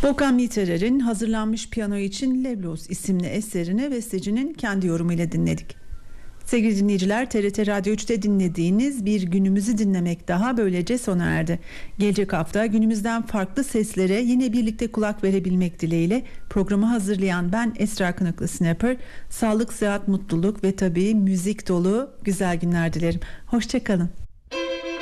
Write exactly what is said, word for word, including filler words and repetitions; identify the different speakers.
Speaker 1: Volkan Miterer'in hazırlanmış piyano için Leblos isimli eserini bestecinin kendi yorumuyla dinledik. Sevgili dinleyiciler, T R T Radyo üçte dinlediğiniz Bir Günümüzü Dinlemek daha böylece sona erdi. Gelecek hafta günümüzden farklı seslere yine birlikte kulak verebilmek dileğiyle programı hazırlayan ben Esra Kınıklı Snapper, sağlık, sıhhat, mutluluk ve tabii müzik dolu güzel günler dilerim. Hoşçakalın.